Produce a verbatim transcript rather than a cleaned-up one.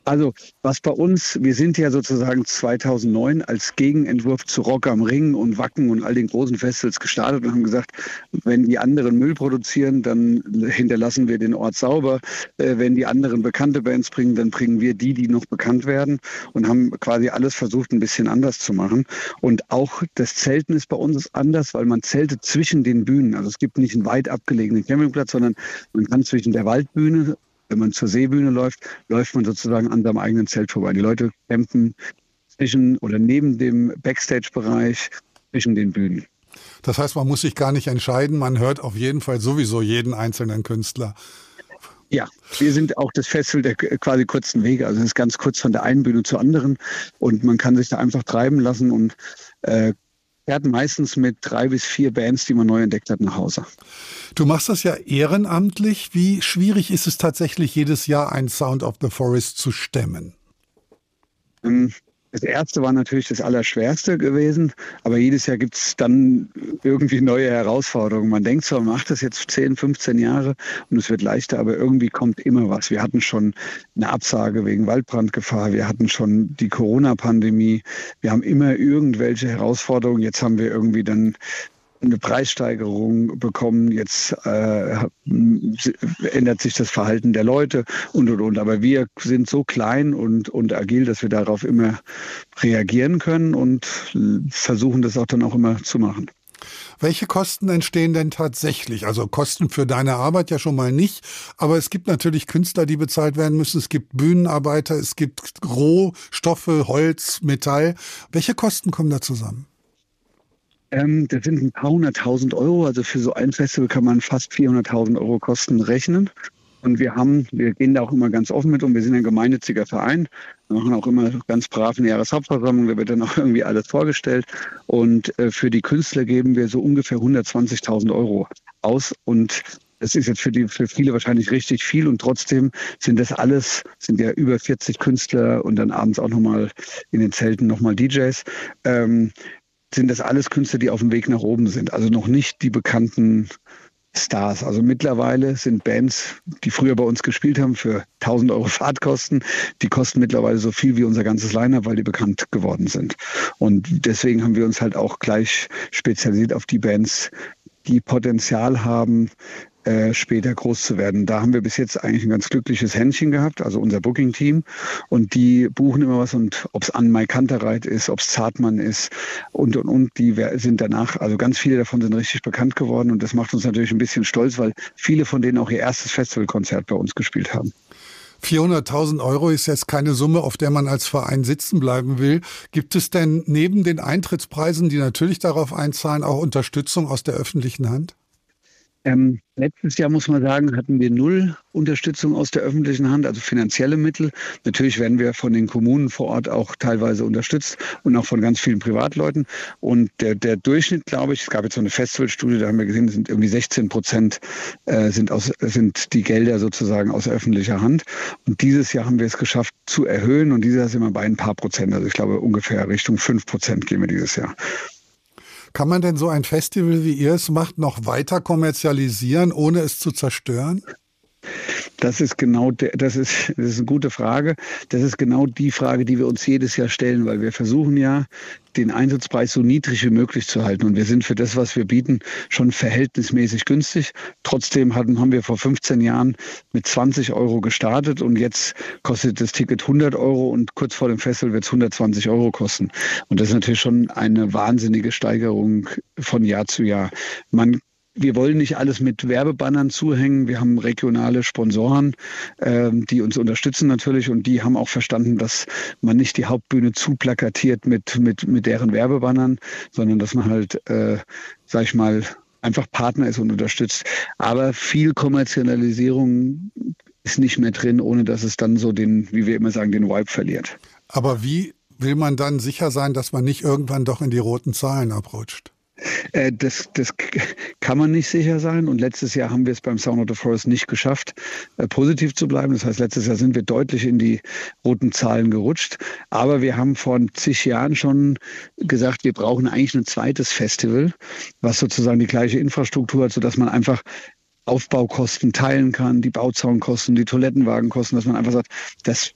Also was bei uns, wir sind ja sozusagen zweitausendneun als Gegenentwurf zu Rock am Ring und Wacken und all den großen Festivals gestartet und haben gesagt, wenn die anderen Müll produzieren, dann hinterlassen wir den Ort sauber. Äh, wenn die anderen bekannte Bands bringen, dann bringen wir die, die noch bekannt werden, und haben quasi alles versucht, ein bisschen anders zu machen. Und auch das Zelten ist bei uns anders, weil man zeltet zwischen den Bühnen. Also es gibt nicht einen weit abgelegenen Campingplatz, sondern man kann zwischen der Waldbühne, wenn man zur Seebühne läuft, läuft man sozusagen an seinem eigenen Zelt vorbei. Die Leute campen zwischen oder neben dem Backstage-Bereich zwischen den Bühnen. Das heißt, man muss sich gar nicht entscheiden, man hört auf jeden Fall sowieso jeden einzelnen Künstler. Ja, wir sind auch das Festival der quasi kurzen Wege. Also es ist ganz kurz von der einen Bühne zur anderen und man kann sich da einfach treiben lassen und äh, fährt meistens mit drei bis vier Bands, die man neu entdeckt hat, nach Hause. Du machst das ja ehrenamtlich. Wie schwierig ist es tatsächlich, jedes Jahr ein Sound of the Forest zu stemmen? Ähm, Das erste war natürlich das Allerschwerste gewesen, aber jedes Jahr gibt es dann irgendwie neue Herausforderungen. Man denkt zwar, man macht das jetzt zehn, fünfzehn Jahre und es wird leichter, aber irgendwie kommt immer was. Wir hatten schon eine Absage wegen Waldbrandgefahr, wir hatten schon die Corona-Pandemie, wir haben immer irgendwelche Herausforderungen. Jetzt haben wir irgendwie dann eine Preissteigerung bekommen, jetzt äh, ändert sich das Verhalten der Leute und, und, und. Aber wir sind so klein und, und agil, dass wir darauf immer reagieren können und versuchen das auch dann auch immer zu machen. Welche Kosten entstehen denn tatsächlich? Also Kosten für deine Arbeit ja schon mal nicht, aber es gibt natürlich Künstler, die bezahlt werden müssen. Es gibt Bühnenarbeiter, es gibt Rohstoffe, Holz, Metall. Welche Kosten kommen da zusammen? Ähm, das sind ein paar hunderttausend Euro. Also für so ein Festival kann man fast vierhunderttausend Euro Kosten rechnen. Und wir haben, wir gehen da auch immer ganz offen mit um. Wir sind ein gemeinnütziger Verein. Wir machen auch immer ganz brav eine Jahreshauptversammlung. Da wird dann auch irgendwie alles vorgestellt. Und äh, für die Künstler geben wir so ungefähr hundertzwanzigtausend Euro aus. Und das ist jetzt für die, für viele wahrscheinlich richtig viel. Und trotzdem sind das alles, sind ja über vierzig Künstler und dann abends auch nochmal in den Zelten nochmal D Js. Ähm, sind das alles Künstler, die auf dem Weg nach oben sind. Also noch nicht die bekannten Stars. Also mittlerweile sind Bands, die früher bei uns gespielt haben, für tausend Euro Fahrtkosten, die kosten mittlerweile so viel wie unser ganzes Line-Up, weil die bekannt geworden sind. Und deswegen haben wir uns halt auch gleich spezialisiert auf die Bands, die Potenzial haben, äh, später groß zu werden. Da haben wir bis jetzt eigentlich ein ganz glückliches Händchen gehabt, also unser Booking-Team. Und die buchen immer was, und ob es Ann-Mai Kantereit ist, ob es Zartmann ist und, und, und, die sind danach, also ganz viele davon sind richtig bekannt geworden. Und das macht uns natürlich ein bisschen stolz, weil viele von denen auch ihr erstes Festivalkonzert bei uns gespielt haben. vierhunderttausend Euro ist jetzt keine Summe, auf der man als Verein sitzen bleiben will. Gibt es denn neben den Eintrittspreisen, die natürlich darauf einzahlen, auch Unterstützung aus der öffentlichen Hand? Ähm, letztes Jahr, muss man sagen, hatten wir null Unterstützung aus der öffentlichen Hand, also finanzielle Mittel. Natürlich werden wir von den Kommunen vor Ort auch teilweise unterstützt und auch von ganz vielen Privatleuten. Und der, der Durchschnitt, glaube ich, es gab jetzt so eine Festivalstudie, da haben wir gesehen, sind irgendwie sechzehn Prozent äh, sind, aus, sind die Gelder sozusagen aus öffentlicher Hand. Und dieses Jahr haben wir es geschafft zu erhöhen, und dieses Jahr sind wir bei ein paar Prozent. Also ich glaube, ungefähr Richtung fünf Prozent gehen wir dieses Jahr. Kann man denn so ein Festival, wie ihr es macht, noch weiter kommerzialisieren, ohne es zu zerstören? Das ist genau, der, das ist, das ist eine gute Frage. Das ist genau die Frage, die wir uns jedes Jahr stellen, weil wir versuchen ja, den Eintrittspreis so niedrig wie möglich zu halten. Und wir sind für das, was wir bieten, schon verhältnismäßig günstig. Trotzdem hatten, haben wir vor fünfzehn Jahren mit zwanzig Euro gestartet, und jetzt kostet das Ticket hundert Euro und kurz vor dem Festival wird es hundertzwanzig Euro kosten. Und das ist natürlich schon eine wahnsinnige Steigerung von Jahr zu Jahr. Man Wir wollen nicht alles mit Werbebannern zuhängen. Wir haben regionale Sponsoren, ähm, die uns unterstützen natürlich, und die haben auch verstanden, dass man nicht die Hauptbühne zu plakatiert mit, mit, mit deren Werbebannern, sondern dass man halt, äh, sag ich mal, einfach Partner ist und unterstützt. Aber viel Kommerzialisierung ist nicht mehr drin, ohne dass es dann so den, wie wir immer sagen, den Vibe verliert. Aber wie will man dann sicher sein, dass man nicht irgendwann doch in die roten Zahlen abrutscht? Äh, das, das kann man nicht sicher sein. Und letztes Jahr haben wir es beim Sound of the Forest nicht geschafft, äh, positiv zu bleiben. Das heißt, letztes Jahr sind wir deutlich in die roten Zahlen gerutscht. Aber wir haben vor zig Jahren schon gesagt, wir brauchen eigentlich ein zweites Festival, was sozusagen die gleiche Infrastruktur hat, sodass man einfach Aufbaukosten teilen kann, die Bauzaunkosten, die Toilettenwagenkosten, dass man einfach sagt, das